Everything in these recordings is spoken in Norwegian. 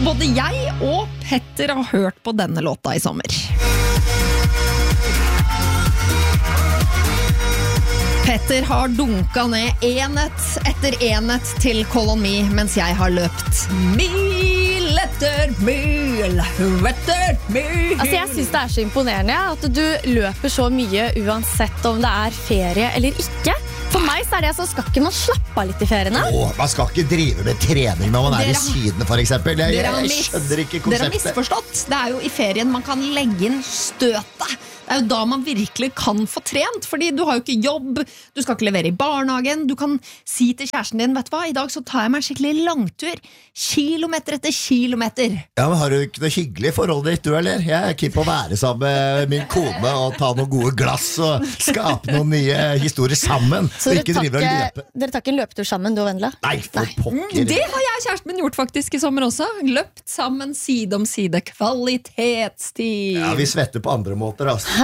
Og både jeg og Petter har hørt på denne låta i sommer. Petter har dunket ned enhet etter enhet til Call On Me, mens jeg har løpt mil etter mil etter mil. Altså jeg synes det så imponerende at du løper så mye uansett om det ferie eller ikke. For meg så det så skal ikke man slappe av litt i feriene. Man skal ikke drive med trening når man i Syden for eksempel. Jeg skjønner ikke konseptet. Dere har misforstått. Det jo i ferien man kan legge inn støtet. Det jo da man virkelig kan få trent, fordi du har jo ikke jobb, du skal ikke levere i barnehagen, du kan si til kjæresten din, vet du hva, i dag så tar jeg meg en skikkelig langtur, kilometer etter kilometer. Ja, men har du ikke noe hyggelig forhold ditt, du eller? Jeg keen på å være sammen med min kone og ta noen gode glass og skape noen nye historier sammen. Så dere tar ikke en løpetur sammen, du og Vendela? Nei, for pokker. Det har jeg og kjæresten min gjort faktisk i sommer også. Løpt sammen side om side, kvalitetstid. Ja, vi svetter på andre måter, altså.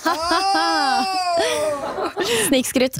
Snikskrytt.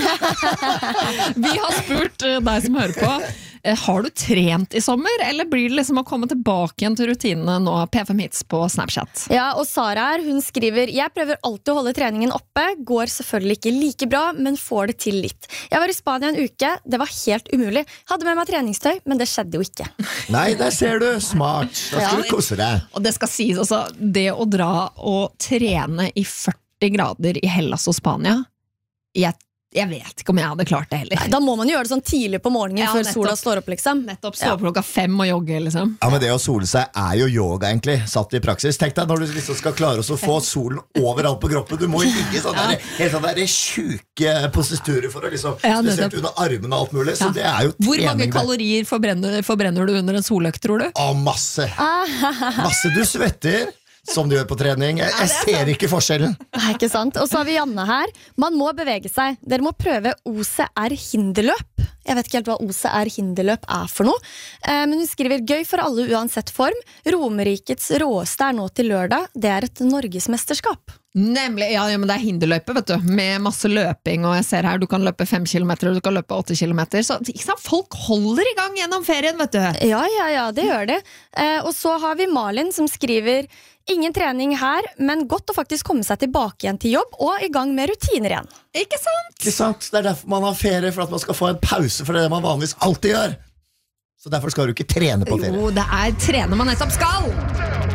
Vi har spurt deg som hører på, har du trent i sommer, eller blir det liksom å komme tilbake igjen til rutinene nå, P5 Hits på Snapchat? Ja, og Sara hun skriver, jeg prøver alltid å holde treningen oppe, går selvfølgelig ikke like bra, men får det til litt. Jeg var i Spania en uke, det var helt umulig. Hadde med meg treningstøy, men det skjedde jo ikke. Nei, der ser du, smart. Da skal du kose deg. Og det skal sies også, det å dra og trene i 40 grader i Hellas og Spania, jeg vet ikke om jeg hadde klart det heller. Nei, da må man gjøre det sånn tidlig på morgenen før sola står opp, liksom. Nettopp, stå opp klokka 5 og jogge, liksom. Ja, men det å sole seg jo yoga, egentlig, satt i praksis. Tenk deg når du liksom skal klare å få solen overalt på kroppen. Du må jo ligge sånn der, helt sånn der sjuke posisturer for å liksom, spesielt under armene og alt mulig, så det jo trening. Hvor mange kalorier forbrenner du under en soløkt, tror du? Masse. Masse, du svetter. Som du gjør på trening. Jeg ser ikke forskjellen. Nei, ikke sant? Og så har vi Janne her. Man må bevege seg. Dere må prøve OCR hinderløp. Jeg vet ikke helt hva OCR hinderløp for noe. Men hun skriver, gøy for alle uansett form. Romerikets råeste nå til lørdag. Det et norgesmesterskap. Nemlig, ja, men det hinderløype, vet du, med masse løping, og jeg ser her, du kan løpe 5 kilometer, og du kan løpe 8 kilometer, så folk holder i gang gjennom ferien, vet du. Ja, det gjør det. Og så har vi Malin som skriver, ingen trening her, men godt å faktisk komme seg tilbake igjen til jobb, og i gang med rutiner igjen. Ikke sant? Ikke sant, det derfor man har ferie, for at man skal få en pause for det man vanligvis alltid gjør. Så derfor skal du ikke trene på ferie. Jo, det trene man nettopp skal!